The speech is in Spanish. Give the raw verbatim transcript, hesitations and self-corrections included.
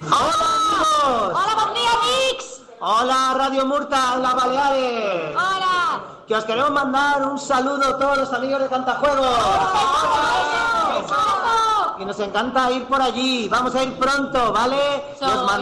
¡Hola! ¡Hola, bon dia, amics! ¡Hola, Radio Murta, la Baleares! ¡Hola! Que os queremos mandar un saludo a todos los amigos de Cantajuegos. ¡Eso! Y nos encanta ir por allí. Vamos a ir pronto, ¿vale? Y os mandamos